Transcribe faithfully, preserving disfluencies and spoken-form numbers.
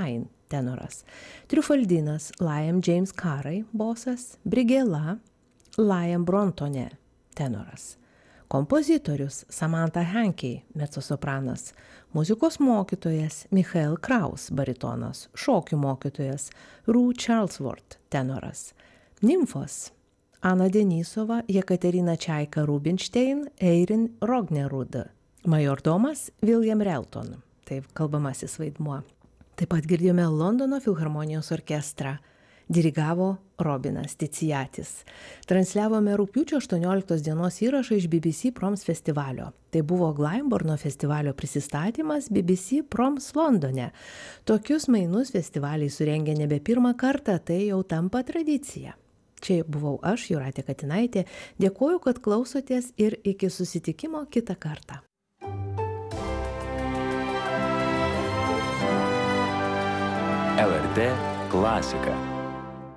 Fine, tenoras. Triufaldinas Liam James Carey, bosas. Brigela Liam Brontone, tenoras. Kompozitorius Samantha Hankey, mezzosopranas. Muzikos mokytojas Michael Kraus, baritonas. Šokių mokytojas Rue Charlesworth, tenoras. Nimfos Ana Denisova, Jekaterina Čaika Rubinstein, Eirin Rognerud. Majordomas William Relton, taip kalbamasis vaidmuo. Taip pat girdėjome Londono filharmonijos orkestrą. Dirigavo Robinas Ticiatis. Transliavome rugpjūčio aštuonioliktos dienos įrašą iš B B C Proms festivalio. Tai buvo Glyndebourno festivalio prisistatymas B B C Proms Londone. Tokius mainus festivaliai surengia nebe pirmą kartą, tai jau tampa tradicija. Čia buvau aš, Jūratė Katinaitė. Dėkuoju, kad klausotės ir iki susitikimo kitą kartą. L R T klasika.